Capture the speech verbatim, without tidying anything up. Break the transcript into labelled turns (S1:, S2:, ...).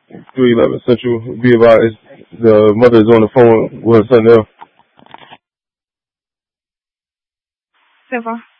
S1: three eleven Central. Be about is the mother is on the phone with her son now.
S2: Silver.